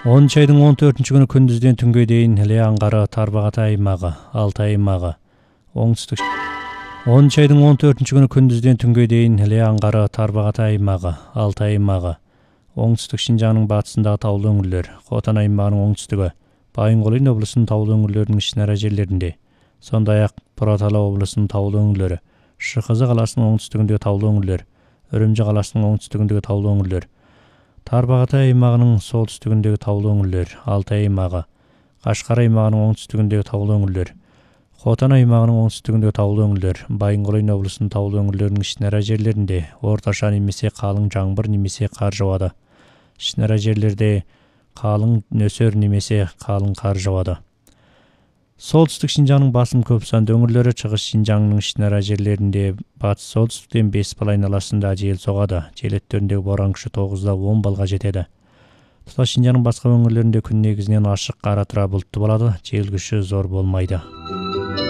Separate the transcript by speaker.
Speaker 1: 10 айдың 14 күні күндізден түнге дейін Іле аңғары Тарбағатай аймағы, Алтай аймағы, оңтүстік 10 айдың 14 күні күндізден түнге дейін Іле аңғары Тарбағатай аймағы, Алтай аймағы, оңтүстік Шинжаңның батысындағы таулы өңірлер, Хотан аймағының оңтүстігі, Байынқол облысының таулы өңірлерінің ішінара жерлерінде, сондай-ақ Бұратала облысының таулы өңірлері, Шықызы қаласының оңтүстігіндегі таулы өңірлер, Үрімжі қаласының оңтүстігіндегі таулы өңірлер, Тарбағатай аймағының солтүстігіндегі таулы өңірлер, Алтай аймағы, Қашқар аймағының оңтүстігіндегі таулы өңірлер, Хотан аймағының оңтүстігіндегі таулы өңірлер, Байынқол облысының таулы өңірлерінің ішінара жерлерінде орташа немесе қалың жаңбыр немесе қар жауады. Ішінара жерлерде қалың нөсер немесе қалың қар жауады. Солтүстік Шинжаңның басым көп санды өңірлері, шығыс Шинжаңның ішінара жерлерінде батыс солтүстіктен 5 бал айналасында жел соғады. Жел өттеріндегі боран күші 9-да 10 балға жетеді. Тұтас Шинжаңның басқа өңірлерінде күн негізінен ашық, ара тұра бұлтты болады. Жел күші зор болмайды.